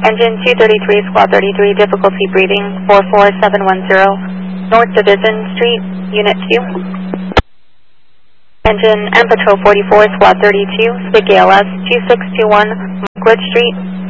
Engine 233, Squad 33, difficulty breathing, 44710, North Division Street, Unit Q. Engine M Patrol 44, Squad 32, Stick ALS, 2621, Markwood Street,